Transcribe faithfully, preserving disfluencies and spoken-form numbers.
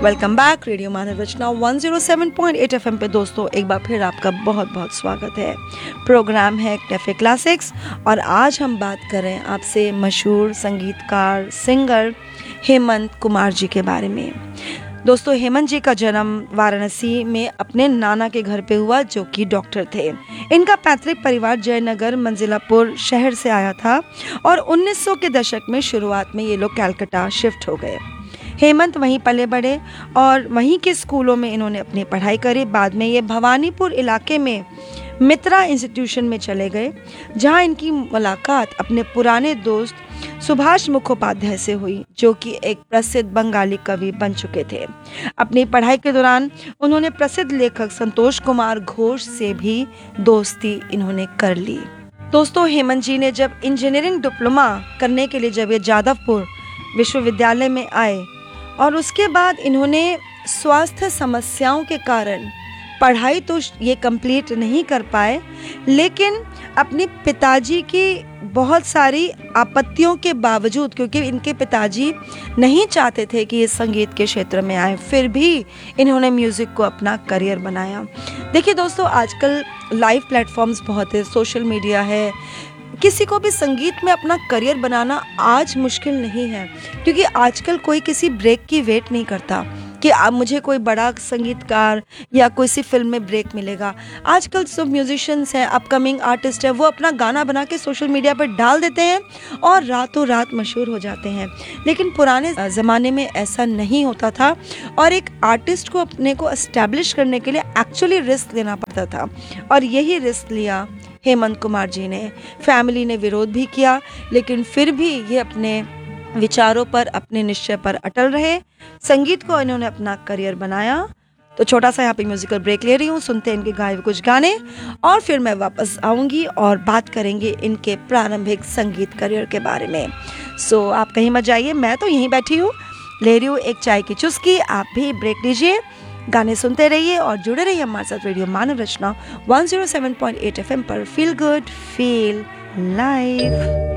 Welcome back radio मानव रचना one zero seven point eight FM पे। दोस्तों एक बार फिर आपका बहुत बहुत स्वागत है। प्रोग्राम है कैफे क्लासिक्स और आज हम बात कर रहे हैं आपसे मशहूर संगीतकार सिंगर हेमंत कुमार जी के बारे में। दोस्तों हेमंत जी का जन्म वाराणसी में अपने नाना के घर पे हुआ जो कि डॉक्टर थे। इनका पैतृक परिवार जयनगर मंजिलापुर शहर से आया था और उन्नीस सौ के दशक में शुरुआत में ये लोग कलकत्ता शिफ्ट हो गए। हेमंत वहीं पले बढ़े और वहीं के स्कूलों में इन्होंने अपनी पढ़ाई करी। बाद में ये भवानीपुर इलाके में मित्रा इंस्टीट्यूशन में चले गए जहां इनकी मुलाकात अपने पुराने दोस्त सुभाष मुखोपाध्याय से हुई जो कि एक प्रसिद्ध बंगाली कवि बन चुके थे। अपनी पढ़ाई के दौरान उन्होंने प्रसिद्ध लेखक संतोष कुमार घोष से भी दोस्ती इन्होंने कर ली। दोस्तों हेमंत जी ने जब इंजीनियरिंग डिप्लोमा करने के लिए जब ये जादवपुर विश्वविद्यालय में आए और उसके बाद इन्होंने स्वास्थ्य समस्याओं के कारण पढ़ाई तो ये कंप्लीट नहीं कर पाए, लेकिन अपने पिताजी की बहुत सारी आपत्तियों के बावजूद, क्योंकि इनके पिताजी नहीं चाहते थे कि ये संगीत के क्षेत्र में आए, फिर भी इन्होंने म्यूज़िक को अपना करियर बनाया। देखिए दोस्तों आजकल लाइव प्लेटफॉर्म्स बहुत है, सोशल मीडिया है, किसी को भी संगीत में अपना करियर बनाना आज मुश्किल नहीं है, क्योंकि आजकल कोई किसी ब्रेक की वेट नहीं करता कि अब मुझे कोई बड़ा संगीतकार या कोई सी फिल्म में ब्रेक मिलेगा। आजकल सब म्यूजिशियंस हैं, अपकमिंग आर्टिस्ट हैं, वो अपना गाना बना के सोशल मीडिया पर डाल देते हैं और रातों रात मशहूर हो जाते हैं। लेकिन पुराने ज़माने में ऐसा नहीं होता था और एक आर्टिस्ट को अपने को एस्टैब्लिश करने के लिए एक्चुअली रिस्क लेना पड़ता था और यही रिस्क लिया हेमंत कुमार जी ने। फैमिली ने विरोध भी किया, लेकिन फिर भी ये अपने विचारों पर, अपने निश्चय पर अटल रहे। संगीत को इन्होंने अपना करियर बनाया। तो छोटा सा यहाँ पे म्यूजिकल ब्रेक ले रही हूँ, सुनते हैं इनके गाए हुए कुछ गाने और फिर मैं वापस आऊँगी और बात करेंगे इनके प्रारंभिक संगीत करियर के बारे में। सो आप कहीं मत जाइए, मैं तो यहीं बैठी हूँ, ले रही हूँ एक चाय की चुस्की। आप भी ब्रेक लीजिए, गाने सुनते रहिए और जुड़े रहिए हमारे साथ रेडियो मानव रचना one zero seven point eight FM पर। Feel good feel live.